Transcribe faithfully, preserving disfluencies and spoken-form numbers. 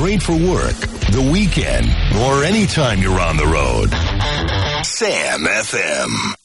great for work, the weekend, or anytime you're on the road. Sam F M.